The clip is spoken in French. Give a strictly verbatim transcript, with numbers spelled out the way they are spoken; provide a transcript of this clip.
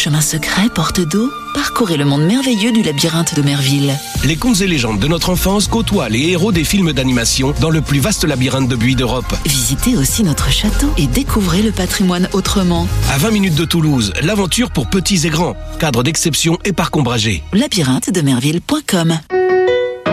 chemin secret, porte d'eau, parcourez le monde merveilleux du labyrinthe de Merville. Les contes et légendes de notre enfance côtoient les héros des films d'animation dans le plus vaste labyrinthe de buis d'Europe. Visitez aussi notre château et découvrez le patrimoine autrement. À vingt minutes de Toulouse, l'aventure pour petits et grands. Cadre d'exception et parc ombragé. labyrinthe de merville point com